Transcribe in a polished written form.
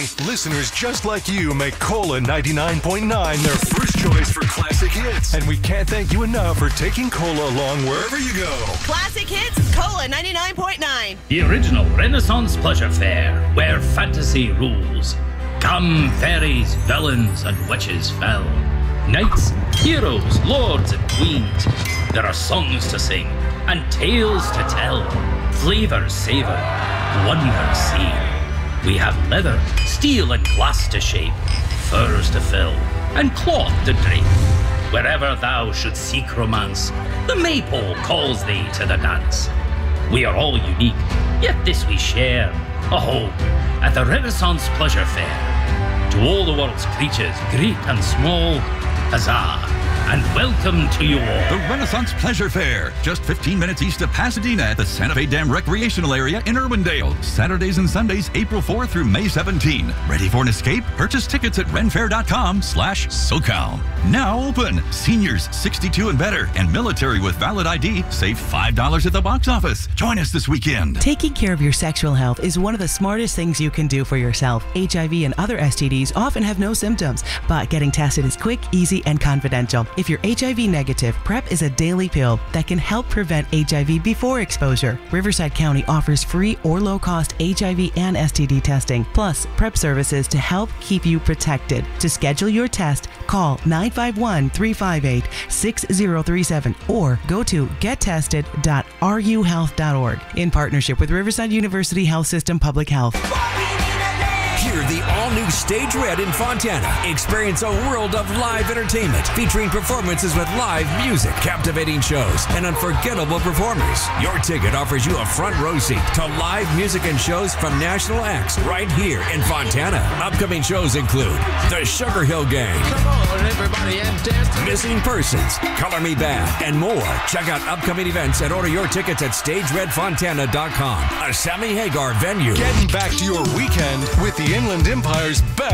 listeners just like you make Cola 99.9 their first choice for classic hits. And we can't thank you enough for taking Cola along wherever you go. Classic hits, Cola 99.9. The original Renaissance Pleasure Fair, where fantasy rules. Come, fairies, villains, and witches fell. Knights, heroes, lords, and queens. There are songs to sing and tales to tell. Flavors savor, wonders see. We have leather, steel, and glass to shape, furs to fill, and cloth to drape. Wherever thou should seek romance, the maypole calls thee to the dance. We are all unique, yet this we share, a home at the Renaissance Pleasure Fair. To all the world's creatures, great and small, huzzah, and welcome to you all. The Renaissance Pleasure Fair, just 15 minutes east of Pasadena at the Santa Fe Dam Recreational Area in Irwindale. Saturdays and Sundays, April 4 through May 17. Ready for an escape? Purchase tickets at renfair.com/SoCal. Now open. Seniors 62 and better and military with valid ID save $5 at the box office. Join us this weekend. Taking care of your sexual health is one of the smartest things you can do for yourself. HIV and other STDs often have no symptoms, but getting tested is quick, easy, and confidential. If you're HIV negative, PrEP is a daily pill that can help prevent HIV before exposure. Riverside County offers free or low-cost HIV and STD testing, plus PrEP services to help keep you protected. To schedule your test, call 951-358-6037 or go to gettested.ruhealth.org in partnership with Riverside University Health System Public Health. Hear the all-new Stage Red in Fontana. Experience a world of live entertainment featuring performances with live music, captivating shows, and unforgettable performers. Your ticket offers you a front row seat to live music and shows from national acts right here in Fontana. Upcoming shows include the Sugar Hill Gang, come on everybody and dance, Missing Persons, Color Me Bad, and more. Check out upcoming events and order your tickets at StageRedFontana.com. A Sammy Hagar venue. Getting back to your weekend with the Inland Empire's best